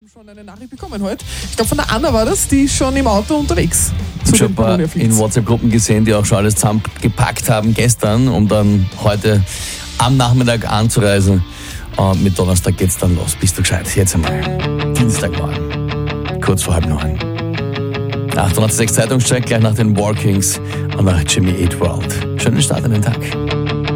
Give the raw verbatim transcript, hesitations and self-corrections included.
schon eine Nachricht bekommen heute. Ich glaube, von der Anna war das, die ist schon im Auto unterwegs. Ich habe schon ein paar in WhatsApp-Gruppen gesehen, die auch schon alles zusammengepackt haben gestern, um dann heute am Nachmittag anzureisen. Und mit Donnerstag geht's dann los. Bist du gescheit? Jetzt einmal. Dienstagmorgen. Kurz vor halb neun. achthundertsechs Zeitungscheck, gleich nach den Walkings und nach Jimmy Eat World. Schönen Start in den Tag.